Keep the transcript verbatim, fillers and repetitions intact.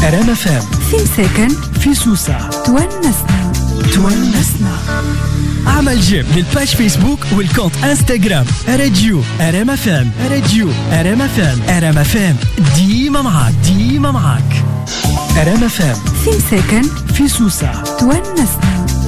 أرام فام في مساكن في سوسة تونسنا تونسنا. اعمل جيم للباج فيسبوك والكونت انستغرام راديو أرام فام. راديو أرام فام. أرام فام ديما معاك ديما معاك. أرام فام في مساكن في سوسة تونسنا.